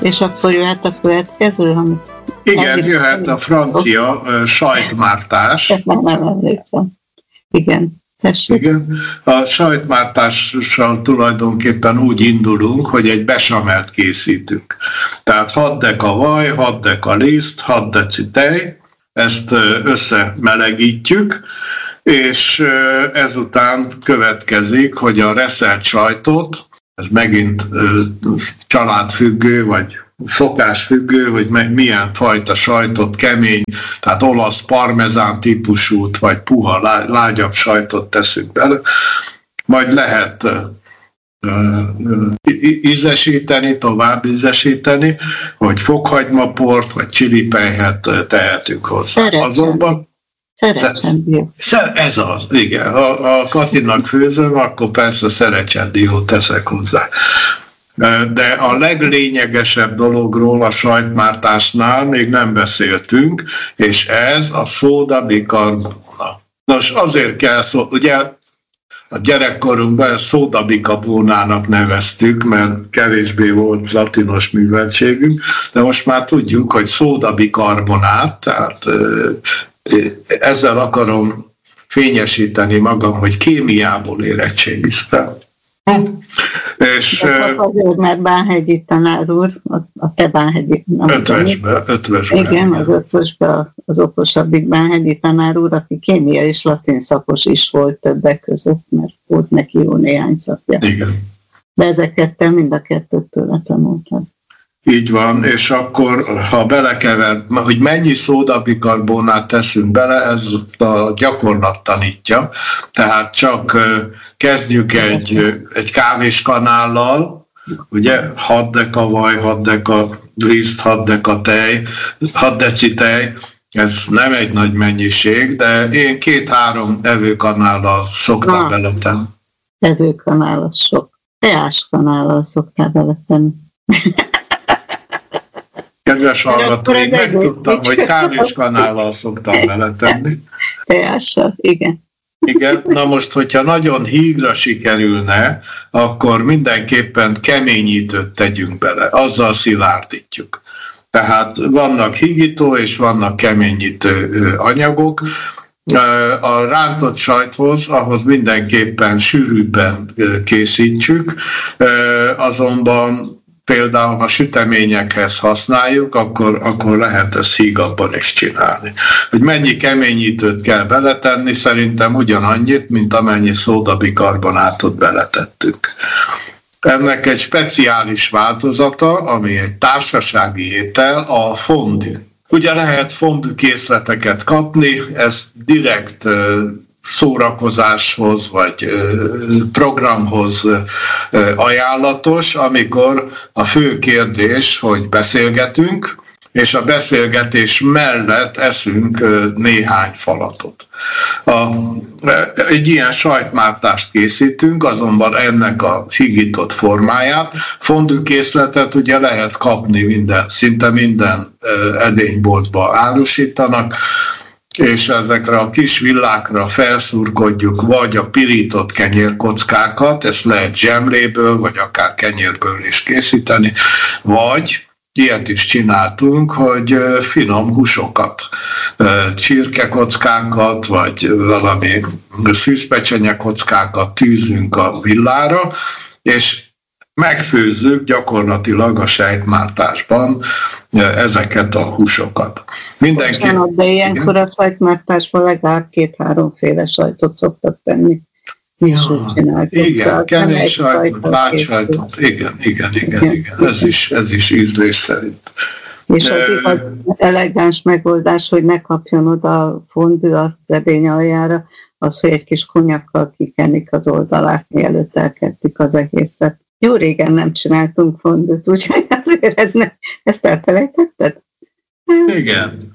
És akkor jöhet a következő, amit... Igen, jöhet a francia sajtmártás. Nem emlékszem. Igen. Igen. A sajtmártással tulajdonképpen úgy indulunk, hogy egy besamelt készítünk. Tehát 6 deka vaj, 6 deka liszt, 6 deci tej, ezt összemelegítjük, és ezután következik, hogy a reszelt sajtot, ez megint családfüggő, vagy szokásfüggő, hogy milyen fajta sajtot, kemény, tehát olasz parmezán típusút, vagy puha, lágyabb sajtot teszünk bele. Majd lehet ízesíteni, tovább ízesíteni, hogy fokhagymaport, vagy csiripelyhet tehetünk hozzá. Azonban ez az, igen. Ha Katinak főzöm, akkor persze szerecsendiót teszek hozzá. De a leglényegesebb dologról a sajtmártásnál még nem beszéltünk, és ez a szódabikarbóna. Nos, azért kell ugye a gyerekkorunkban ezt szódabikarbónának neveztük, mert kevésbé volt latinos műveltségünk, de most már tudjuk, hogy szódabikarbonát, tehát ezzel akarom fényesíteni magam, hogy kémiából érettségiztem. És azért, mert Bánhegyi tanár úr, a te Bánhegyi... Ötvesbe. Igen, az Ötvesbe az okosabbik Bánhegyi tanár úr, aki kémia és latin szakos is volt többek között, mert volt neki jó néhány szakja. Igen. De ezeket te mind a kettőt tőle tanultad. Így van, és akkor, ha belekever, hogy mennyi szódabikarbónát teszünk bele, ez a gyakorlat tanítja. Tehát csak kezdjük egy kávéskanállal, ugye 6 deka vaj, 6 deka liszt, 6 deka tej, 6 deci tej, ez nem egy nagy mennyiség, de én 2-3 evőkanállal szoktam beletenni. Evőkanál az sok. Teáskanállal szoktál beletenni. Kedves hallgatói, megtudtam, hogy kávéskanállal szoktam beletenni. Teással, igen. Igen, na most, hogyha nagyon hígra sikerülne, akkor mindenképpen keményítőt tegyünk bele, azzal szilárdítjuk. Tehát vannak hígító és vannak keményítő anyagok. A rántott sajthoz, ahhoz mindenképpen sűrűbben készítsük, azonban például ha süteményekhez használjuk, akkor lehet ezt hígabban is csinálni. Hogy mennyi keményítőt kell beletenni, szerintem ugyanannyit, mint amennyi szódabikarbonátot beletettünk. Ennek egy speciális változata, ami egy társasági étel, a fondue. Ugye lehet fondue készleteket kapni, ez direkt szórakozáshoz vagy programhoz ajánlatos, amikor a fő kérdés, hogy beszélgetünk, és a beszélgetés mellett eszünk néhány falatot. Egy ilyen sajtmártást készítünk, azonban ennek a higított formáját, fondue-készletet ugye lehet kapni szinte minden edényboltban árusítanak, és ezekre a kis villákra felszurkodjuk vagy a pirított kenyérkockákat, ezt lehet zsemléből, vagy akár kenyérből is készíteni, vagy ilyet is csináltunk, hogy finom húsokat, csirkekockákat, vagy valami szűzpecsenyekockákat tűzünk a villára, és megfőzzük gyakorlatilag a sejtmártásban ezeket a húsokat. Bocsánat, de ilyenkor a sajtmártásban legalább 2-3 féle sajtot szoktak tenni. Igen, kemény sajtot, látsajtot, igen. Ez is ízlés szerint. És az elegáns megoldás, hogy ne kapjon oda a fondue az edény aljára, az, hogy egy kis konyakkal kikennik az oldalát, mielőtt elkeddik az egészet. Jó régen nem csináltunk fondőt, úgyhogy azért ezt elfelejtetted? Igen.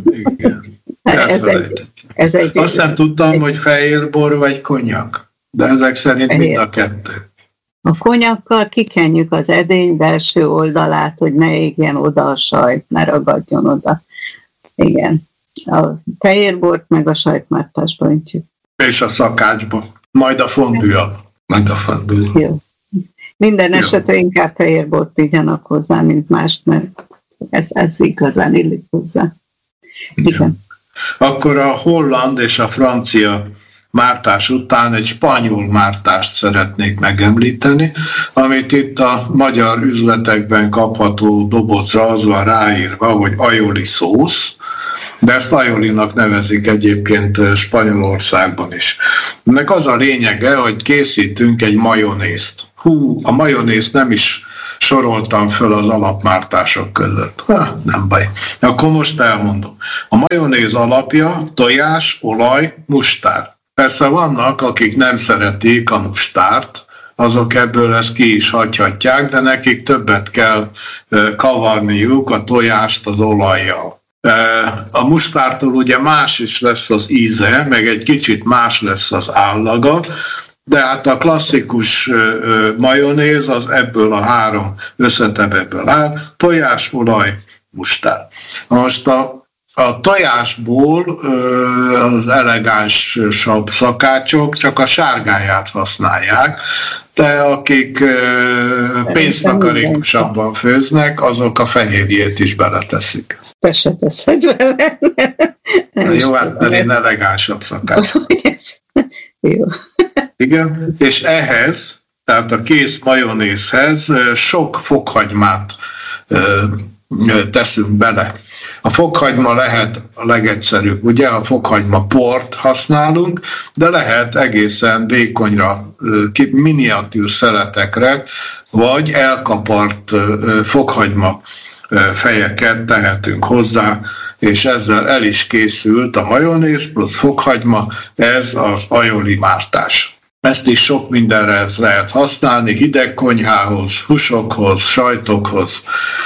Ez egy azt nem tudtam, hogy fehérbor vagy konyak, de ezek szerint mind a kettő. A konyakkal kikenjük az edény belső oldalát, hogy ne égjen oda a sajt, ne ragadjon oda. Igen. A fehérbort meg a sajtmártásba öntjük. És a szakácsba. Majd a fondue. Jó. Minden esetre inkább fehérbort igyanak hozzá, mint mást, mert ez igazán illik hozzá. Igen. Akkor a holland és a francia mártás után egy spanyol mártást szeretnék megemlíteni, amit itt a magyar üzletekben kapható dobozra az van ráírva, hogy aioli szósz, de ezt aiolinak nevezik egyébként Spanyolországban is. Ennek az a lényege, hogy készítünk egy majonézt. A majonézt nem is soroltam föl az alapmártások között. Nem baj. Akkor most elmondom. A majonéz alapja tojás, olaj, mustár. Persze vannak, akik nem szeretik a mustárt, azok ebből ezt ki is hagyhatják, de nekik többet kell kavarniuk a tojást az olajjal. A mustártól ugye más is lesz az íze, meg egy kicsit más lesz az állaga, de hát a klasszikus majonéz az ebből a három összetevőből áll, tojás, olaj, mustár. Most a tojásból az elegánsabb szakácsok csak a sárgáját használják, de akik pénztakarékosabban főznek, azok a fehérjét is beleteszik. Te se teszed vele. Jó, hát én elegánsabb szakács. Jó. Igen, és ehhez, tehát a kész majonézhez sok fokhagymát teszünk bele. A fokhagyma lehet a legegyszerűbb, ugye a fokhagyma port használunk, de lehet egészen vékonyra, miniatűr szeletekre, vagy elkapart fokhagyma fejeket tehetünk hozzá, és ezzel el is készült a majonéz plusz fokhagyma, ez az aioli mártás. Ezt is sok mindenre lehet használni, hideg konyhához, húsokhoz, sajtokhoz.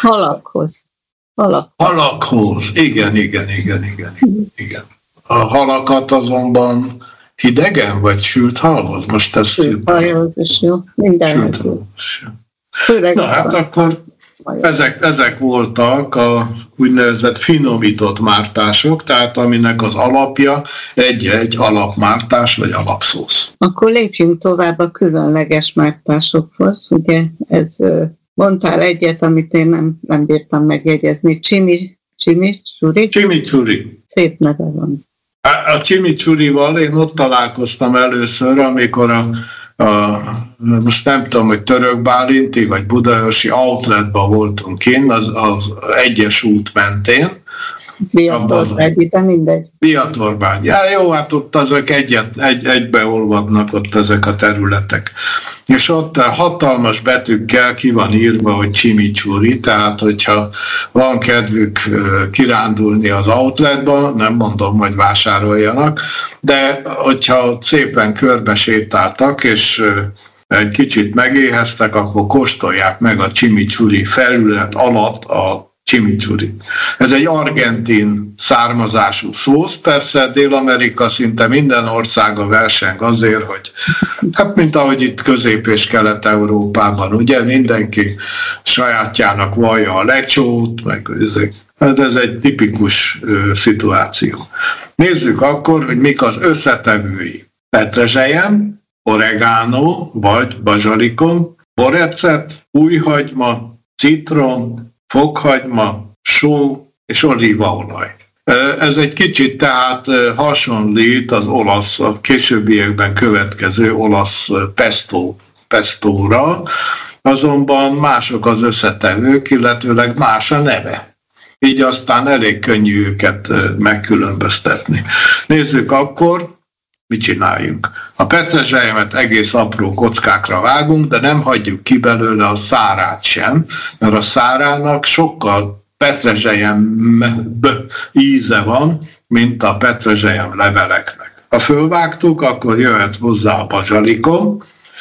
Halakhoz. Igen. A halakat azonban hidegen vagy sült halhoz? Most ez sült halhoz is jó. Mindenhez jó. Na hát akkor ezek voltak a úgynevezett finomított mártások, tehát aminek az alapja egy alapmártás vagy alapszósz. Akkor lépjünk tovább a különleges mártásokhoz. Ugye mondtál egyet, amit én nem bírtam megjegyezni. Chimichurri. Szép neve van. A chimichurrival én ott találkoztam először, amikor most nem tudom, hogy Török Bálinti vagy Budaörsi outletban voltunk kint, az egyes út mentén. Biatorbágy. Ja, jó, hát ott azok egybeolvadnak ott ezek a területek. És ott hatalmas betűkkel ki van írva, hogy chimichurri, tehát hogyha van kedvük kirándulni az outletba, nem mondom, hogy vásároljanak, de hogyha szépen körbe sétáltak, és egy kicsit megéheztek, akkor kóstolják meg a chimichurri felület alatt a chimichurri. Ez egy argentin származású szósz, persze Dél-Amerika szinte minden országa verseng azért, hogy hát mint ahogy itt Közép- és Kelet-Európában, ugye mindenki sajátjának vallja a lecsót, meg hát ez egy tipikus szituáció. Nézzük akkor, hogy mik az összetevői. Petrezselyem, oregano vagy bazsalikom, borecet, újhagyma, citrom, fokhagyma, só és olívaolaj. Ez egy kicsit tehát hasonlít az olasz, a későbbiekben következő olasz pestóra, azonban mások az összetevők, illetőleg más a neve. Így aztán elég könnyű őket megkülönböztetni. Nézzük akkor, mit csináljunk. A petrezselyemet egész apró kockákra vágunk, de nem hagyjuk ki belőle a szárát sem, mert a szárának sokkal petrezselyembb íze van, mint a petrezselyem leveleknek. Ha fölvágtuk, akkor jöhet hozzá a bazsalikom,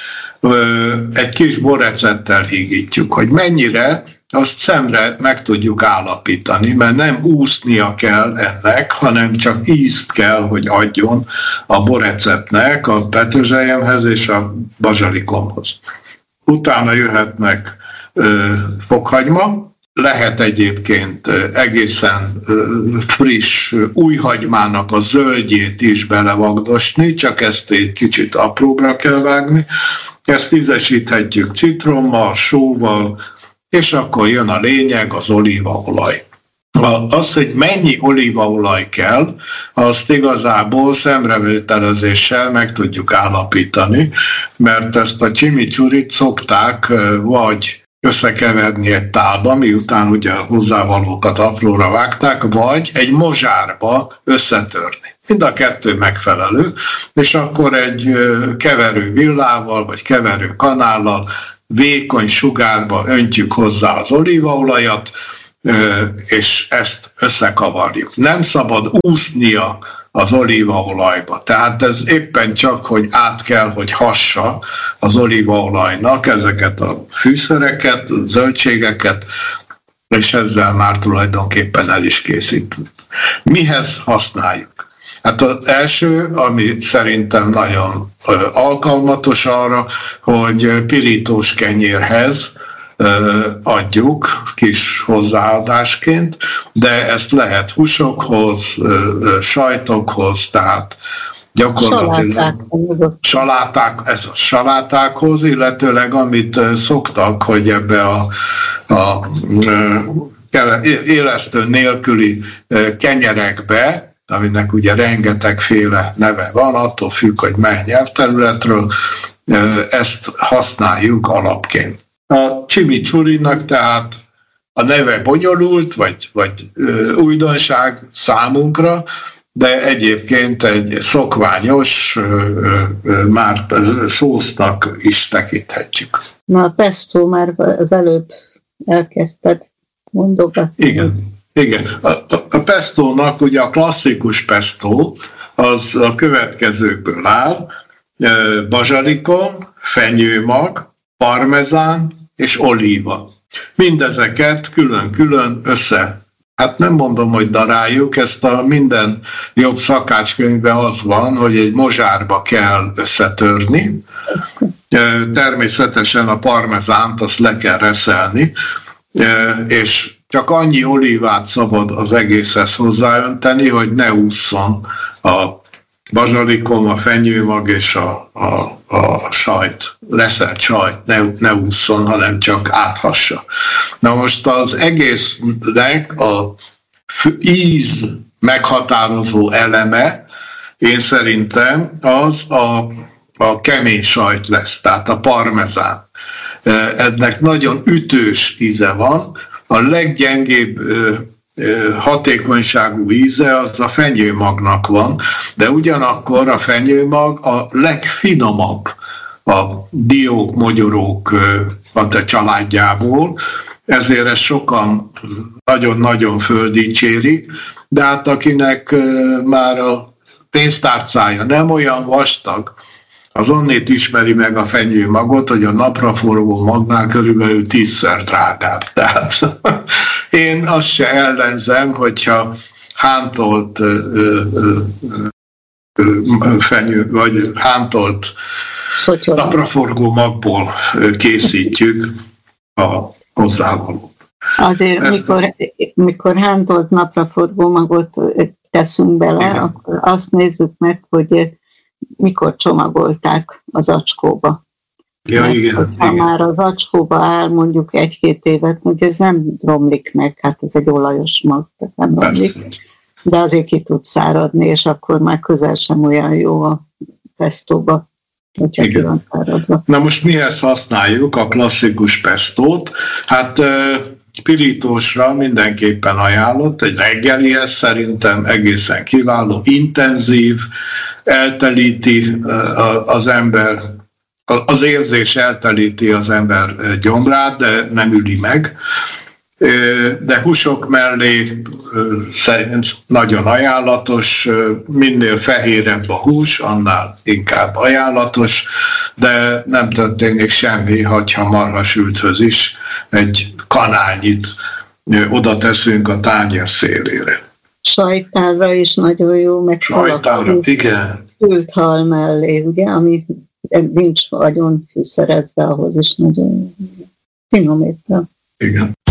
egy kis borecettel hígítjuk, hogy mennyire, azt szemre meg tudjuk állapítani, mert nem úsznia kell ennek, hanem csak ízt kell, hogy adjon a boreceptnek, a petrezselyemhez és a bazsalikomhoz. Utána jöhetnek fokhagyma, lehet egyébként egészen friss újhagymának a zöldjét is belevagdosni, csak ezt egy kicsit apróbra kell vágni. Ezt ízesíthetjük citrommal, sóval, és akkor jön a lényeg, az olívaolaj. Az, hogy mennyi olívaolaj kell, azt igazából szemrevételezéssel meg tudjuk állapítani, mert ezt a chimicsurit szokták vagy összekeverni egy tálba, miután ugye a hozzávalókat apróra vágták, vagy egy mozsárba összetörni. Mind a kettő megfelelő, és akkor egy keverő villával, vagy keverő kanállal vékony sugárba öntjük hozzá az olívaolajat, és ezt összekavarjuk. Nem szabad úsznia az olívaolajba. Tehát ez éppen csak, hogy át kell, hogy hassa az olívaolajnak ezeket a fűszereket, zöldségeket, és ezzel már tulajdonképpen el is készítünk. Mihez használjuk? Hát az első, ami szerintem nagyon alkalmatos arra, hogy pirítós kenyérhez adjuk kis hozzáadásként, de ezt lehet húsokhoz, sajtokhoz, tehát gyakorlatilag salátákhoz, illetőleg amit szoktak, hogy ebbe a élesztő nélküli kenyerekbe, aminek ugye rengetegféle neve van, attól függ, hogy mely nyelvterületről, ezt használjuk alapként. A chimichurrinak tehát a neve bonyolult, vagy újdonság számunkra, de egyébként egy szokványos, már szósznak is tekinthetjük. Na a pesto már az előbb elkezdted mondogatni. Igen. A pestónak ugye a klasszikus pesto az a következőkből áll: bazsalikom, fenyőmag, parmezán és olíva. Mindezeket külön-külön hát nem mondom, hogy daráljuk, ezt a minden jobb szakácskönyvben az van, hogy egy mozsárba kell összetörni. Természetesen a parmezánt azt le kell reszelni, és csak annyi olívát szabad az egészhez hozzáönteni, hogy ne ússzon a bazsalikom, a fenyőmag és a sajt, leszelt sajt ne ússzon, hanem csak áthassa. Na most az egésznek a íz meghatározó eleme, én szerintem az a kemény sajt lesz, tehát a parmezán. Ennek nagyon ütős íze van, a leggyengébb hatékonyságú íze az a fenyőmagnak van, de ugyanakkor a fenyőmag a legfinomabb a diók, mogyorók a családjából, ezért ezt sokan nagyon-nagyon földicsérik, de hát akinek már a pénztárcája nem olyan vastag, az onnét ismeri meg a fenyőmagot, hogy a napraforgó magnál körülbelül 10-szer drágább. Tehát én azt se ellenzem, hogyha hántolt fenyő, vagy hántolt napraforgó magból készítjük a hozzávalót. Azért, mikor hántolt napraforgó magot teszünk bele, igen, akkor azt nézzük meg, hogy mikor csomagolták az acskóba. Ja, igen, ha már az acskóba áll mondjuk 1-2 évet, hogy ez nem romlik meg, hát ez egy olajos mag, tehát nem romlik, de azért ki tud száradni, és akkor már közel sem olyan jó a pestóba, hogyha ki van száradva. Na most mihez használjuk a klasszikus pestót? Hát pirítósra mindenképpen ajánlott, egy reggelihez szerintem egészen kiváló, intenzív, eltelíti az ember, az érzés eltelíti az ember gyomrát, de nem üli meg. De húsok mellé szerint nagyon ajánlatos, minél fehérebb a hús, annál inkább ajánlatos, de nem történik semmi, hogyha marhasülthöz is egy kanálnyit oda teszünk a tányér szélére. Sajtára is nagyon jó, meg sajtára, igen. Sült hal mellé, ugye, ami nincs agyon fűszerezve, ahhoz is nagyon finom étel. Igen.